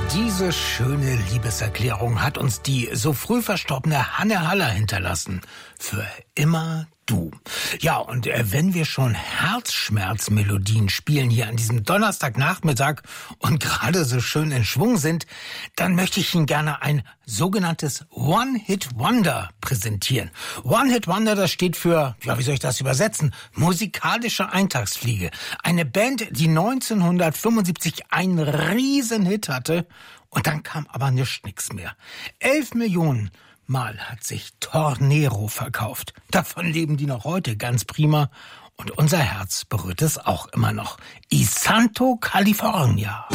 Diese schöne Liebeserklärung hat uns die so früh verstorbene Hanne Haller hinterlassen. Für immer du. Ja, und wenn wir schon Herzschmerzmelodien spielen hier an diesem Donnerstagnachmittag und gerade so schön in Schwung sind, dann möchte ich Ihnen gerne ein sogenanntes One-Hit-Wonder präsentieren. One-Hit-Wonder, das steht für, ja, wie soll ich das übersetzen? Musikalische Eintagsfliege. Eine Band, die 1975 einen Riesenhit hatte und dann kam aber nix mehr. 11 Millionen Mal hat sich Tornero verkauft. Davon leben die noch heute ganz prima. Und unser Herz berührt es auch immer noch. Y Santo California.